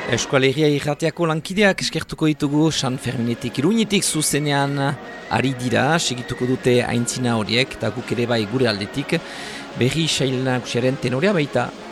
Eskualegia irratiako lankideak eskertuko ditugu San Ferminetik Iruñetik zuzenean ari dira, segituko dute aintzina horiek, eta guk ere bai gure aldetik, berri Sail Nagusiaren tenorea baita.